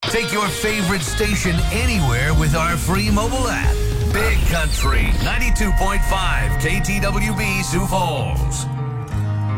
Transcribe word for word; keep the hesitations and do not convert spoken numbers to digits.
Take your favorite station anywhere with our free mobile app. Big Country ninety-two point five K T W B Sioux Falls.